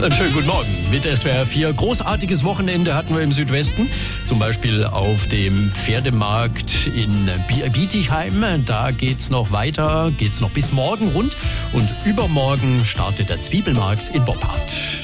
Einen schönen guten Morgen mit SWR 4. Großartiges Wochenende hatten wir im Südwesten. Zum Beispiel auf dem Pferdemarkt in Bietigheim. Da geht's noch weiter, geht's noch bis morgen rund. Und übermorgen startet der Zwiebelmarkt in Boppard.